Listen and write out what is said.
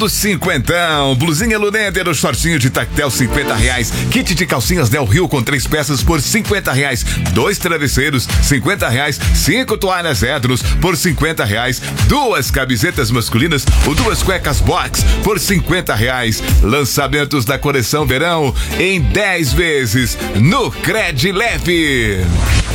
Do cinquentão, blusinha Luneder, o shortinho de tactel R$50, kit de calcinhas Del Rio com 3 peças por R$50, 2 travesseiros R$50, 5 toalhas Edros por R$50, 2 camisetas masculinas ou 2 cuecas box por R$50. Lançamentos da coleção verão em 10 vezes no Cred Leve.